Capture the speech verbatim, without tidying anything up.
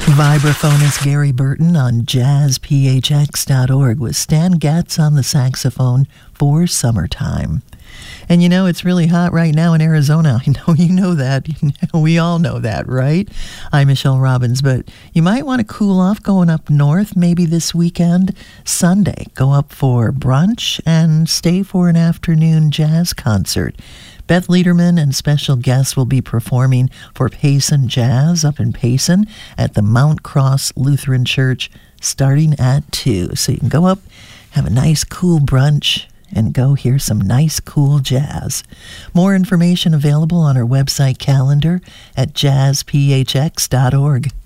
Vibraphonist Gary Burton on jazz p h x dot org with Stan Getz on the saxophone for Summertime. And you know, it's really hot right now in Arizona. I know you know that. We all know that, right? I'm Michelle Robbins, but you might want to cool off going up north maybe this weekend. Sunday, go up for brunch and stay for an afternoon jazz concert. Beth Lederman and special guests will be performing for Payson Jazz up in Payson at the Mount Cross Lutheran Church starting at two. So you can go up, have a nice cool brunch, and go hear some nice cool jazz. More information available on our website calendar at jazz p h x dot org.